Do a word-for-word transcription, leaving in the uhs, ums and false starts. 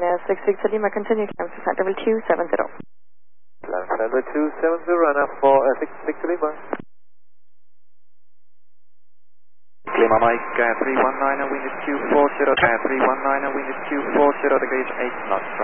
California six six Lima, continue climb to flight level two seven zero. Climb flight level two seven zero, runner for uh, six six Lima. Lima Mike, uh, three one nine, wind is two four zero, uh, three one nine, wind is two four zero degrees, eight knots.